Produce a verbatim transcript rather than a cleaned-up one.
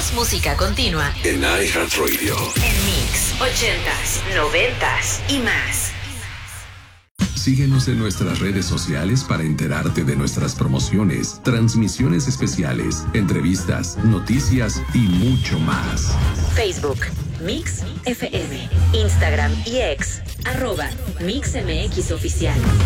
Más música continua en iHeartRadio. En Mix, ochentas, noventas y más. Síguenos en nuestras redes sociales para enterarte de nuestras promociones, transmisiones especiales, entrevistas, noticias y mucho más. Facebook, Mix F M. Instagram y X, arroba Mix M X Oficial.